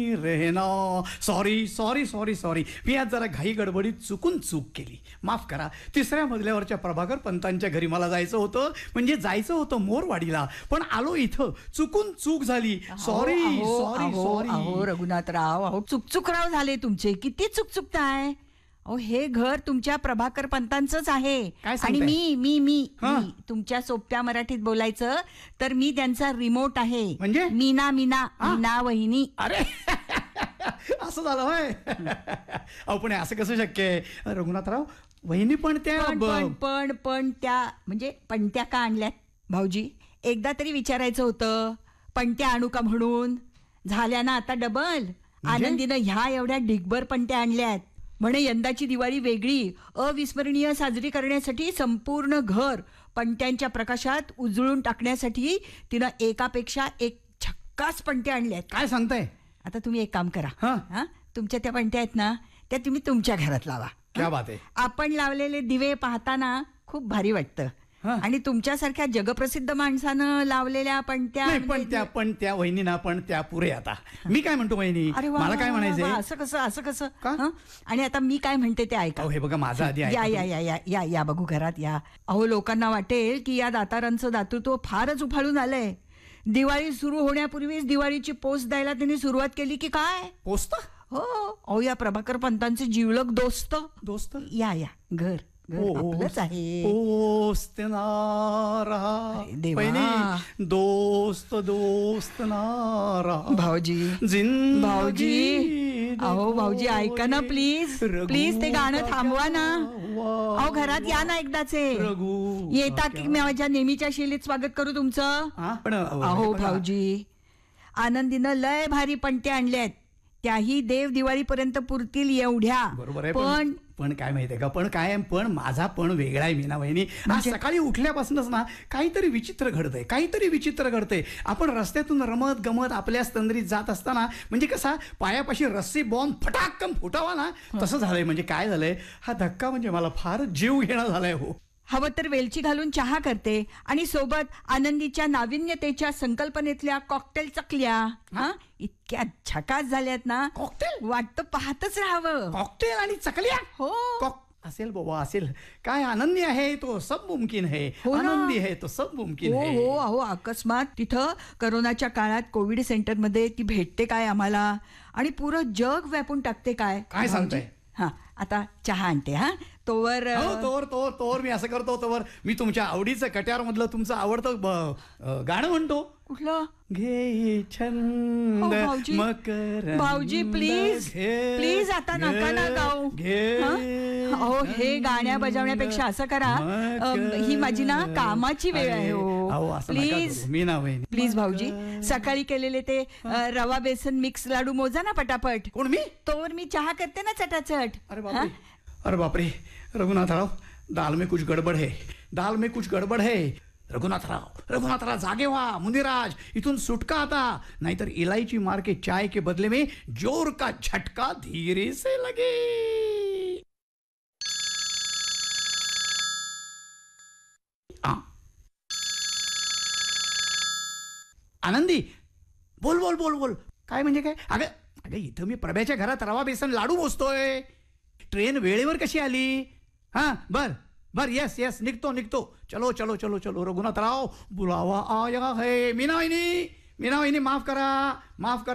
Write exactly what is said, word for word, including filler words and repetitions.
रहना. Sorry sorry sorry sorry मी आज जरा घाई गडबडीत चुकून चूक केली, माफ करा. तिसऱ्या मजल्यावरच्या प्रभाकर पंतांच्या घरी मला जायचं होतं, म्हणजे जायचं होतं मोरवाडीला, पण आलो इथं, चुकून चूक झाली. Sorry sorry sorry. अहो रघुनाथराव, अहो चुकचुकराव झाले तुमचे, किती चुकचुकताय. अहो हे घर तुमच्या प्रभाकर पंतांचंच आहे. काय आणि सांगताय? मी मी मी हा. मी तुमच्या सोप्या मराठीत बोलायचं तर मी त्यांचा रिमोट आहे. म्हणजे? मीना मीना हा? मीना वहिनी. अरे असं झालं होय. अहो पण हे असं कसं शक्य आहे रघुनाथराव? वहिनी पण त्या पण ब- पण पण पण त्या म्हणजे पणत्या का आणल्यात भाऊजी? एकदा तरी विचारायचं होतं, पणत्या आणू का म्हणून. झाल्या ना आता डबल. आनंदीनं ह्या एवढ्या ढिगभर पणत्या आणल्यात. म्हणे यंदाची दिवाळी वेगळी अविस्मरणीय साजरी करण्यासाठी संपूर्ण घर पणत्यांच्या प्रकाशात उजळून टाकण्यासाठी तिनं एकापेक्षा एक झक्कास पणत्या आणल्यात. काय सांगताय? आता तुम्ही एक काम करा. हा. हा तुमच्या त्या पणत्या आहेत ना, त्या तुम्ही तुमच्या घरात लावा. क्या बात आहे. आपण लावलेले दिवे पाहताना खूप भारी वाटतं. हा. आणि तुमच्यासारख्या जगप्रसिद्ध माणसानं लावलेल्या पणत्या नाही पण म्हणजे- त्या पण त्या वहिनी ना पण त्या पुरे. आता मी काय म्हणतो वहिनी, अरे वा, मला काय वा, वा, म्हणायचंय. वा, असं कसं असं कसं का? हं? आणि आता मी काय म्हणते ते ऐका. अहो हे बघा माझा आधी या ऐका या तुम्ही. या या या या बघू घरात या. अहो लोकांना वाटेल की या दातारांचं दातृत्व फारच उफाळून आलंय. दिवाळी सुरू होण्यापूर्वीच दिवाळीची पोस्ट द्यायला त्यांनी सुरुवात केली की काय. पोचता हो अहो या प्रभाकर पंतांचे जिवलग दोस्त. दोस्त या या घर घर आपलंच आहे. दोस्त नारा अरे देवा. वहिनी, दोस्त दोस्त नारा भाऊजी जिंदगी भाऊजी अहो भाऊजी ऐका ना प्लीज प्लीज ते गाणं थांबवा ना. अहो घरात या ना एकदाचे. रघु येता की माझ्या नेहमीच्या शैलीत स्वागत करू तुमचं. हा, पण अहो भाऊजी आनंदीनं लय भारी पणत्या आणल्यात, त्याही देव दिवाळीपर्यंत पुरतील एवढ्या. बरोबर आहे. पण पण पण काय माहितीये का, पण काय आहे, पण माझा पण वेगळा आहे मीना वहिनी. आज म्हणजे? सकाळी उठल्यापासूनच ना काहीतरी विचित्र घडतंय, काहीतरी विचित्र घडतंय. आपण रस्त्यातून रमत गमत आपल्या स्तंद्रीत जात असताना म्हणजे कसा पायापाशी रस्सी बॉम्ब फटाकन फुटावा ना, तसं झालंय. म्हणजे काय झालंय, हा धक्का म्हणजे मला फार जीव घेणं झालाय. हो हवं तर वेलची घालून चहा करते आणि सोबत आनंदीच्या नाविन्यतेच्या संकल्पनेतल्या कॉकटेल चकल्या हा इतक्या झकास झाल्यात ना, कॉकटेल वाटतं पाहतच राहावं. कॉकटेल आणि चकल्या. हो कॉक असेल बाबा असेल. काय आनंदी आहे तो सब मुमकिन है. हो ना. आनंदी आहे तो सब मुमकिन हो है. हो अहो अकस्मात तिथं करोनाच्या काळात कोविड सेंटरमध्ये ती भेटते काय आम्हाला, आणि पुरं जग व्यापून टाकते काय. काय सांगताय? हा आता चहा आणते. हा तोवर हो तोवर तोवर तोवर मी असं करतो, तोवर मी तुमच्या आवडीचं कट्यार मधलं तुमचं आवडतं ब- अं, गाणं म्हणतो. कुठलं? घे छंद हो, भाऊजी. मकर भाऊजी प्लीज प्लीज आता नका ना गाऊ. हं? अहो हे गाण्या बजावण्यापेक्षा असं करा, अम, ही माझी ना कामाची वेळ आहे. हो प्लीज मी ना वहिनी. प्लीज भाऊजी सकाळी केलेले ते अ, रवा बेसन मिक्स लाडू मोजा ना पटापट. कोण मी? तोवर मी चहा करते ना चटाचट. अरे बापरे, अरे बापरे रघुनाथराव, दाल में कुछ गडबड है, दाल में कुछ गडबड है. रघुनाथराव रघुनाथराव जागे व्हा मुनिराज, इथून सुटका आता, नाहीतर इलायची मार के चाय के बदले में जोर का झटका धीरे से लगे. आ. आनंदी बोल बोल बोल बोल. काय म्हणजे काय? अगं अगं इथं मी प्रभ्याच्या घरात रवा बेसन लाडू मोजतोय. ट्रेन वेळेवर कशी आली? हा बर बर यस यस निघतो निघतो. चलो चलो चलो चलो. रघुनाथराव बुलावा आया है. मीना वहिनी मीना वहिनी माफ करा माफ करा.